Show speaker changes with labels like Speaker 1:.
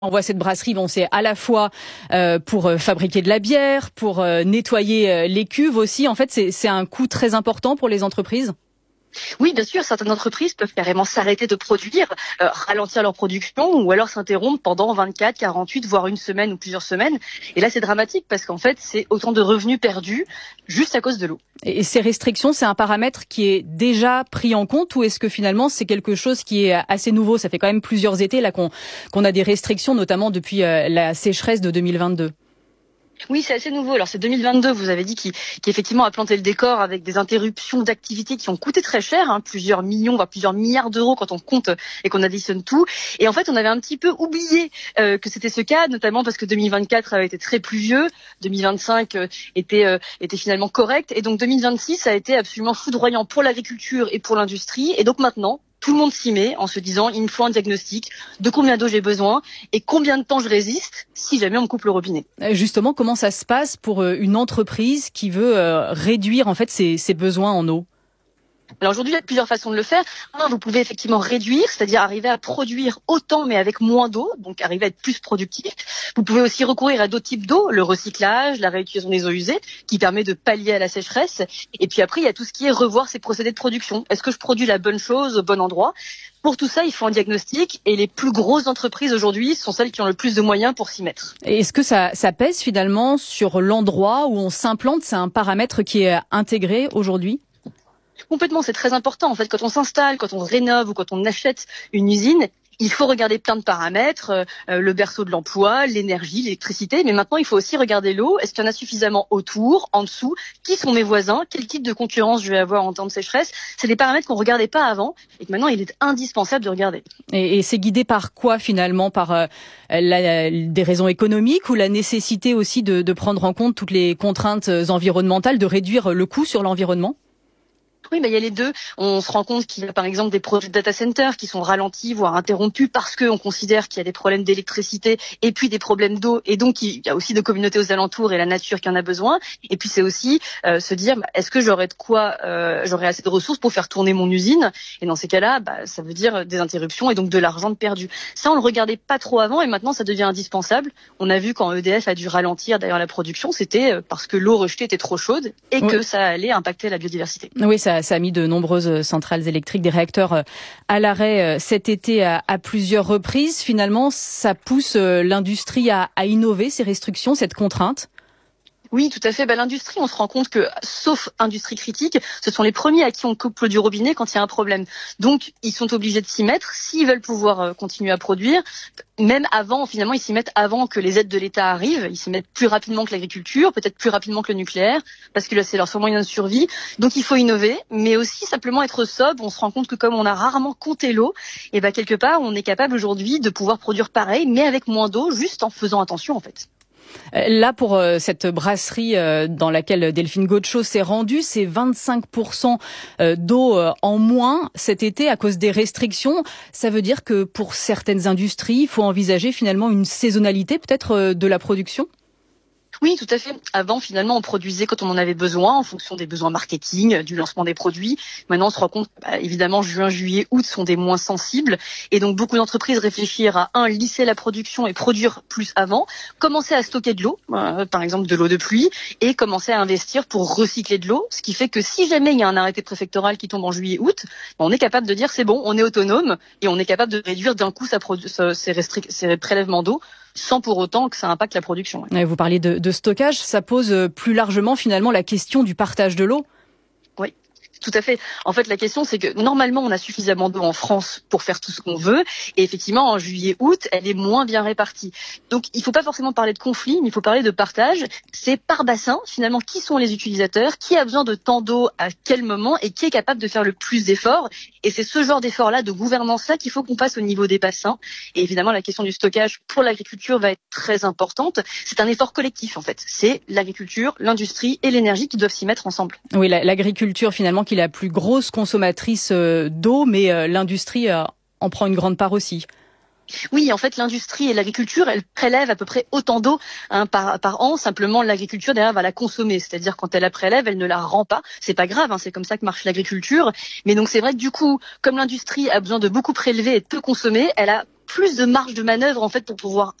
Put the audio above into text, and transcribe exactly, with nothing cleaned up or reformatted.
Speaker 1: On voit cette brasserie, bon, c'est à la fois euh, pour euh, fabriquer de la bière, pour euh, nettoyer euh, les cuves aussi. En fait, c'est, c'est un coût très important pour les entreprises.
Speaker 2: Oui, bien sûr, certaines entreprises peuvent carrément s'arrêter de produire, euh, ralentir leur production ou alors s'interrompre pendant vingt-quatre, quarante-huit, voire une semaine ou plusieurs semaines. Et là, c'est dramatique parce qu'en fait, c'est autant de revenus perdus juste à cause de l'eau.
Speaker 1: Et ces restrictions, c'est un paramètre qui est déjà pris en compte ou est-ce que finalement c'est quelque chose qui est assez nouveau? Ça fait quand même plusieurs étés là qu'on, qu'on a des restrictions, notamment depuis euh, la sécheresse de deux mille vingt-deux.
Speaker 2: Oui, c'est assez nouveau. Alors c'est deux mille vingt-deux, vous avez dit, qui, qui effectivement a planté le décor avec des interruptions d'activités qui ont coûté très cher, hein, plusieurs millions, voire plusieurs milliards d'euros quand on compte et qu'on additionne tout. Et en fait, on avait un petit peu oublié euh, que c'était ce cas, notamment parce que deux mille vingt-quatre avait été très pluvieux, deux mille vingt-cinq euh, était, euh, était finalement correct, et donc deux mille vingt-six a été absolument foudroyant pour l'agriculture et pour l'industrie. Et donc maintenant, tout le monde s'y met en se disant il me faut un diagnostic de combien d'eau j'ai besoin et combien de temps je résiste si jamais on me coupe le robinet.
Speaker 1: Justement, comment ça se passe pour une entreprise qui veut réduire en fait ses, ses besoins en eau?
Speaker 2: Alors aujourd'hui, il y a plusieurs façons de le faire. Un, vous pouvez effectivement réduire, c'est-à-dire arriver à produire autant mais avec moins d'eau, donc arriver à être plus productif. Vous pouvez aussi recourir à d'autres types d'eau, le recyclage, la réutilisation des eaux usées, qui permet de pallier à la sécheresse. Et puis après, il y a tout ce qui est revoir ses procédés de production. Est-ce que je produis la bonne chose au bon endroit? Pour tout ça, il faut un diagnostic et les plus grosses entreprises aujourd'hui sont celles qui ont le plus de moyens pour s'y mettre.
Speaker 1: Et est-ce que ça, ça pèse finalement sur l'endroit où on s'implante? C'est un paramètre qui est intégré aujourd'hui?
Speaker 2: Complètement, c'est très important. En fait, quand on s'installe, quand on rénove ou quand on achète une usine, il faut regarder plein de paramètres, euh, le berceau de l'emploi, l'énergie, l'électricité, mais maintenant il faut aussi regarder l'eau. Est-ce qu'il y en a suffisamment autour, en dessous? Qui sont mes voisins? Quel type de concurrence je vais avoir en temps de sécheresse? C'est des paramètres qu'on regardait pas avant et que maintenant il est indispensable de regarder.
Speaker 1: Et, et c'est guidé par quoi finalement? Par euh, la, des raisons économiques ou la nécessité aussi de, de prendre en compte toutes les contraintes environnementales, de réduire le coût sur l'environnement?
Speaker 2: Oui, bah, il y a les deux. On se rend compte qu'il y a par exemple des projets de data centers qui sont ralentis, voire interrompus parce qu'on considère qu'il y a des problèmes d'électricité et puis des problèmes d'eau. Et donc, il y a aussi des communautés aux alentours et la nature qui en a besoin. Et puis, c'est aussi euh, se dire, bah, est-ce que j'aurai de quoi, euh, j'aurai assez de ressources pour faire tourner mon usine? Et dans ces cas-là, bah, ça veut dire des interruptions et donc de l'argent de perdu. Ça, on le regardait pas trop avant et maintenant, ça devient indispensable. On a vu quand E D F a dû ralentir d'ailleurs la production, c'était parce que l'eau rejetée était trop chaude et oui. que ça allait impacter la biodiversité.
Speaker 1: Oui, ça Ça a mis de nombreuses centrales électriques, des réacteurs à l'arrêt cet été à, à plusieurs reprises. Finalement, ça pousse l'industrie à, à innover, ces restrictions, cette contrainte.
Speaker 2: Oui, tout à fait. Bah, l'industrie, on se rend compte que, sauf industrie critique, ce sont les premiers à qui on coupe du robinet quand il y a un problème. Donc, ils sont obligés de s'y mettre s'ils veulent pouvoir continuer à produire. Même avant, finalement, ils s'y mettent avant que les aides de l'État arrivent. Ils s'y mettent plus rapidement que l'agriculture, peut-être plus rapidement que le nucléaire, parce que là, c'est leur seul moyen de survie. Donc, il faut innover, mais aussi simplement être sobre. On se rend compte que comme on a rarement compté l'eau, et ben quelque part, on est capable aujourd'hui de pouvoir produire pareil, mais avec moins d'eau, juste en faisant attention, en fait.
Speaker 1: Là, pour euh, cette brasserie euh, dans laquelle Delphine Gaucho s'est rendue, c'est vingt-cinq pour cent d'eau euh, en moins cet été à cause des restrictions. Ça veut dire que pour certaines industries, il faut envisager finalement une saisonnalité peut-être euh, de la production ?
Speaker 2: Oui, tout à fait. Avant, finalement, on produisait quand on en avait besoin, en fonction des besoins marketing, du lancement des produits. Maintenant, on se rend compte, bah, évidemment, juin, juillet, août sont des mois sensibles. Et donc, beaucoup d'entreprises réfléchissent à, un, lisser la production et produire plus avant, commencer à stocker de l'eau, euh, par exemple de l'eau de pluie, et commencer à investir pour recycler de l'eau. Ce qui fait que si jamais il y a un arrêté préfectoral qui tombe en juillet, août, bah, on est capable de dire c'est bon, on est autonome, et on est capable de réduire d'un coup sa produ- sa, ses, restric- ses prélèvements d'eau, sans pour autant que ça impacte la production.
Speaker 1: Vous parliez de, de stockage, ça pose plus largement finalement la question du partage de l'eau.
Speaker 2: Oui. Tout à fait. En fait, la question, c'est que normalement, on a suffisamment d'eau en France pour faire tout ce qu'on veut. Et effectivement, en juillet-août, elle est moins bien répartie. Donc, il ne faut pas forcément parler de conflit, mais il faut parler de partage. C'est par bassin, finalement, qui sont les utilisateurs, qui a besoin de tant d'eau à quel moment et qui est capable de faire le plus d'efforts. Et c'est ce genre d'effort-là, de gouvernance-là, qu'il faut qu'on passe au niveau des bassins. Et évidemment, la question du stockage pour l'agriculture va être très importante. C'est un effort collectif, en fait. C'est l'agriculture, l'industrie et l'énergie qui doivent s'y mettre ensemble.
Speaker 1: Oui, l'agriculture, finalement, qui est la plus grosse consommatrice d'eau, mais l'industrie en prend une grande part aussi.
Speaker 2: Oui, en fait, l'industrie et l'agriculture, elles prélèvent à peu près autant d'eau hein, par, par an. Simplement, l'agriculture, derrière, va la consommer. C'est-à-dire, quand elle la prélève, elle ne la rend pas. C'est pas grave, hein, c'est comme ça que marche l'agriculture. Mais donc, c'est vrai que du coup, comme l'industrie a besoin de beaucoup prélever et de peu consommer, elle a plus de marge de manœuvre en fait pour pouvoir